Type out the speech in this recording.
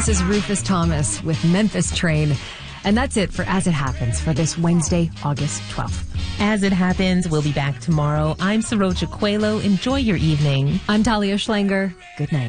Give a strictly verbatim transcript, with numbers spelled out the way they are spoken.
This is Rufus Thomas with Memphis Train. And that's it for As It Happens for this Wednesday, August twelfth. As It Happens, we'll be back tomorrow. I'm Saroja Coelho. Enjoy your evening. I'm Talia Schlanger. Good night.